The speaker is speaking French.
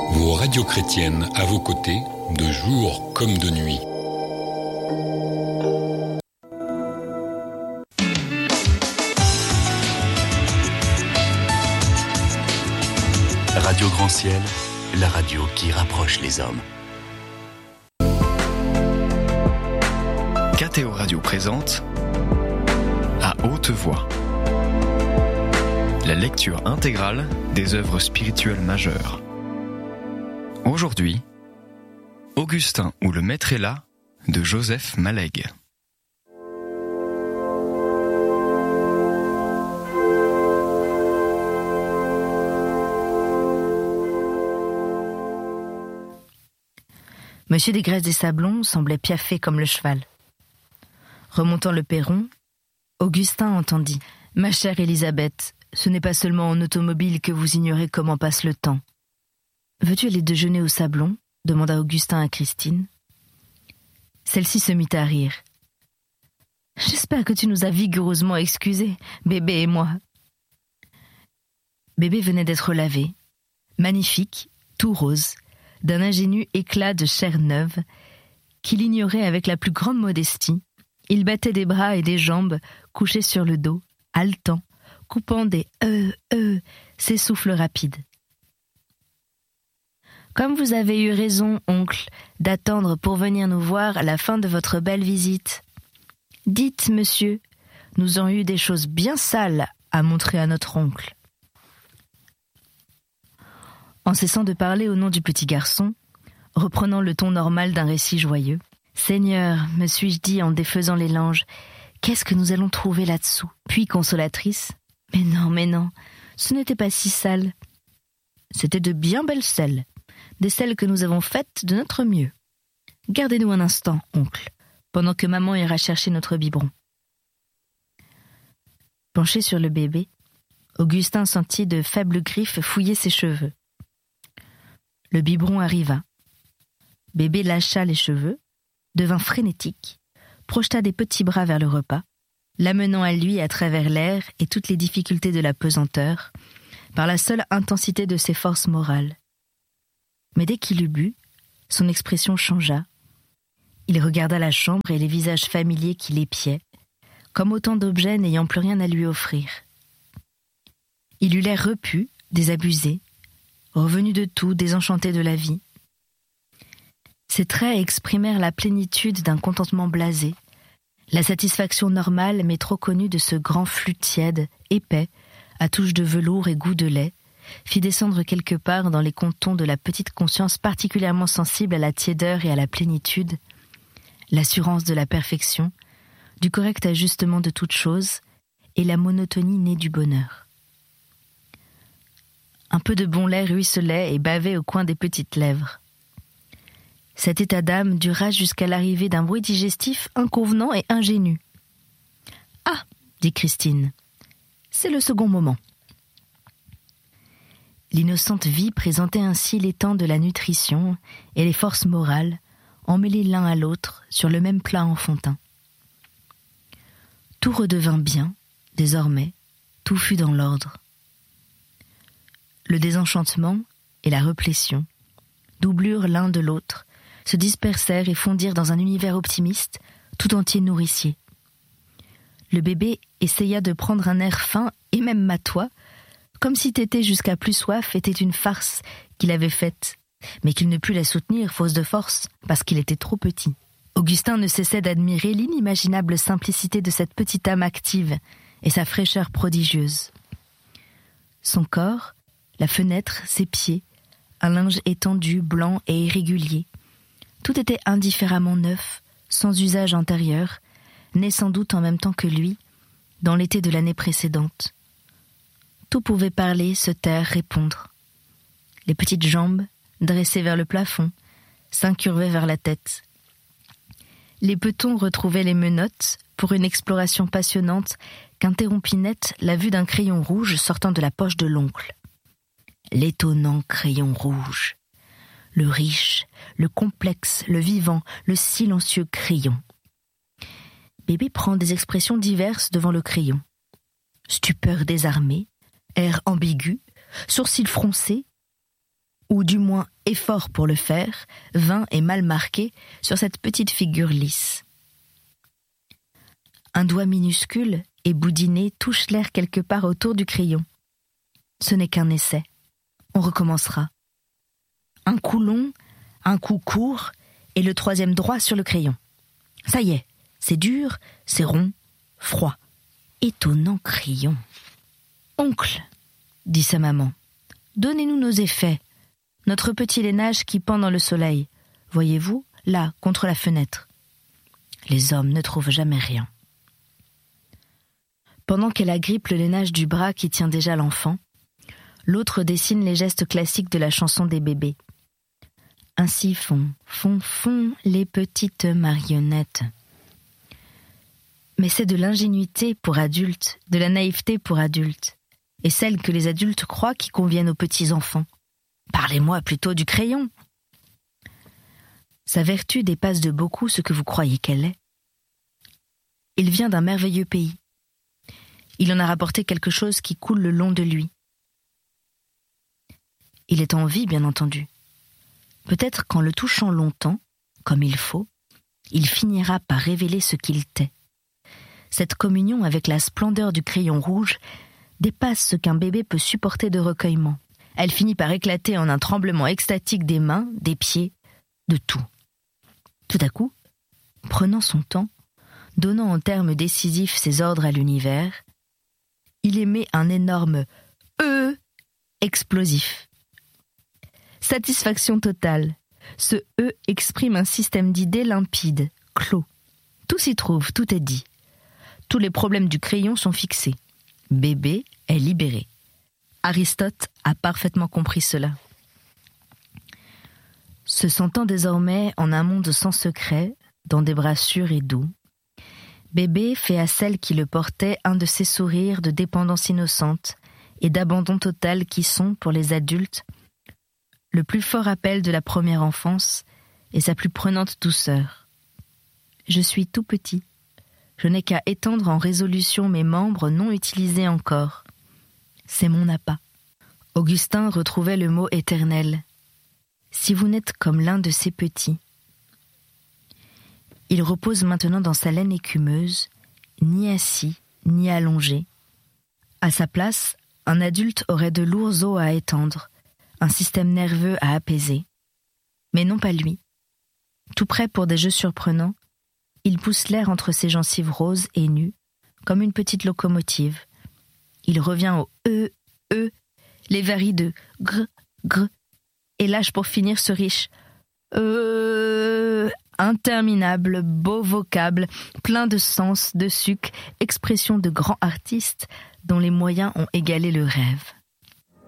Vos radios chrétiennes à vos côtés, de jour comme de nuit. Radio Grand Ciel, la radio qui rapproche les hommes. KTO Radio présente À haute voix, la lecture intégrale des œuvres spirituelles majeures. Aujourd'hui, Augustin ou le Maître est là de Joseph Mallègue. Monsieur Desgraisses des Sablons semblait piaffé comme le cheval. Remontant le perron, Augustin entendit « Ma chère Élisabeth, ce n'est pas seulement en automobile que vous ignorez comment passe le temps. Veux-tu aller déjeuner au Sablon ?» demanda Augustin à Christine. Celle-ci se mit à rire. « J'espère que tu nous as vigoureusement excusés, bébé et moi. » Bébé venait d'être lavé, magnifique, tout rose, d'un ingénu éclat de chair neuve, qu'il ignorait avec la plus grande modestie. Il battait des bras et des jambes, couché sur le dos, haletant, coupant des ses souffles rapides. « Comme vous avez eu raison, oncle, d'attendre pour venir nous voir à la fin de votre belle visite. Dites, monsieur, nous aurions eu des choses bien sales à montrer à notre oncle. » En cessant de parler au nom du petit garçon, reprenant le ton normal d'un récit joyeux, « Seigneur, me suis-je dit en défaisant les langes, qu'est-ce que nous allons trouver là-dessous ?» Puis consolatrice, « Mais non, ce n'était pas si sale. C'était de bien belles selles, des selles que nous avons faites de notre mieux. Gardez-nous un instant, oncle, pendant que maman ira chercher notre biberon. » Penché sur le bébé, Augustin sentit de faibles griffes fouiller ses cheveux. Le biberon arriva. Bébé lâcha les cheveux, devint frénétique, projeta des petits bras vers le repas, l'amenant à lui à travers l'air et toutes les difficultés de la pesanteur, par la seule intensité de ses forces morales. Mais dès qu'il eut bu, son expression changea. Il regarda la chambre et les visages familiers qui l'épiaient, comme autant d'objets n'ayant plus rien à lui offrir. Il eut l'air repu, désabusé, revenu de tout, désenchanté de la vie. Ses traits exprimèrent la plénitude d'un contentement blasé, la satisfaction normale mais trop connue de ce grand flux tiède, épais, à touche de velours et goût de lait, fit descendre quelque part dans les contons de la petite conscience particulièrement sensible à la tiédeur et à la plénitude, l'assurance de la perfection, du correct ajustement de toutes choses et la monotonie née du bonheur. Un peu de bon lait ruisselait et bavait au coin des petites lèvres. Cet état d'âme dura jusqu'à l'arrivée d'un bruit digestif inconvenant et ingénu. « Ah !» dit Christine. « C'est le second moment. » L'innocente vie présentait ainsi l'étang de la nutrition et les forces morales, emmêlées l'un à l'autre sur le même plat enfantin. Tout redevint bien, désormais, tout fut dans l'ordre. Le désenchantement et la replétion, doublure l'un de l'autre, se dispersèrent et fondirent dans un univers optimiste, tout entier nourricier. Le bébé essaya de prendre un air fin et même matois, comme si téter jusqu'à plus soif était une farce qu'il avait faite, mais qu'il ne put la soutenir, fausse de force, parce qu'il était trop petit. Augustin ne cessait d'admirer l'inimaginable simplicité de cette petite âme active et sa fraîcheur prodigieuse. Son corps, la fenêtre, ses pieds, un linge étendu, blanc et irrégulier. Tout était indifféremment neuf, sans usage antérieur, né sans doute en même temps que lui, dans l'été de l'année précédente. Tout pouvait parler, se taire, répondre. Les petites jambes, dressées vers le plafond, s'incurvaient vers la tête. Les petons retrouvaient les menottes pour une exploration passionnante qu'interrompit net la vue d'un crayon rouge sortant de la poche de l'oncle. L'étonnant crayon rouge. Le riche, le complexe, le vivant, le silencieux crayon. Bébé prend des expressions diverses devant le crayon. Stupeur désarmée, air ambigu, sourcils froncés. ou du moins effort pour le faire, vain et mal marqué sur cette petite figure lisse. Un doigt minuscule et boudiné touche l'air quelque part autour du crayon. Ce n'est qu'un essai. On recommencera. Un coup long, un coup court, et le troisième droit sur le crayon. Ça y est, c'est dur, c'est rond, froid. Étonnant crayon. « Oncle, dit sa maman, donnez-nous nos effets. Notre petit lainage qui pend dans le soleil. Voyez-vous, là, contre la fenêtre. » Les hommes ne trouvent jamais rien. Pendant qu'elle agrippe le lainage du bras qui tient déjà l'enfant, l'autre dessine les gestes classiques de la chanson des bébés. Ainsi font les petites marionnettes. Mais c'est de l'ingénuité pour adultes, de la naïveté pour adultes, et celle que les adultes croient qui conviennent aux petits enfants. Parlez-moi plutôt du crayon. Sa vertu dépasse de beaucoup ce que vous croyez qu'elle est. Il vient d'un merveilleux pays. Il en a rapporté quelque chose qui coule le long de lui. Il est en vie, bien entendu. Peut-être qu'en le touchant longtemps, comme il faut, il finira par révéler ce qu'il tait. Cette communion avec la splendeur du crayon rouge dépasse ce qu'un bébé peut supporter de recueillement. Elle finit par éclater en un tremblement extatique des mains, des pieds, de tout. Tout à coup, prenant son temps, donnant en termes décisifs ses ordres à l'univers, il émet un énorme « explosif. Satisfaction totale. Ce « exprime un système d'idées limpide, clos. Tout s'y trouve, tout est dit. Tous les problèmes du crayon sont fixés. Bébé est libéré. Aristote a parfaitement compris cela. Se sentant désormais en un monde sans secret, dans des bras sûrs et doux, Bébé fait à celle qui le portait un de ces sourires de dépendance innocente et d'abandon total qui sont, pour les adultes, le plus fort appel de la première enfance et sa plus prenante douceur. Je suis tout petit. Je n'ai qu'à étendre en résolution mes membres non utilisés encore. C'est mon appât. Augustin retrouvait le mot éternel. Si vous n'êtes comme l'un de ces petits. Il repose maintenant dans sa laine écumeuse, ni assis, ni allongé. À sa place, un adulte aurait de lourds os à étendre, un système nerveux à apaiser. Mais non pas lui. Tout prêt pour des jeux surprenants, il pousse l'air entre ses gencives roses et nues, comme une petite locomotive. Il revient au les varies de gr, gr, et lâche pour finir ce riche interminable, beau vocable, plein de sens, de suc, expression de grands artistes dont les moyens ont égalé le rêve.